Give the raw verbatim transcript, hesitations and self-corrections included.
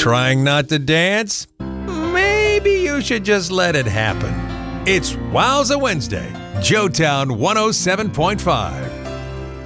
Trying not to dance? Maybe you should just let it happen. It's Wowza Wednesday, Joetown one oh seven point five.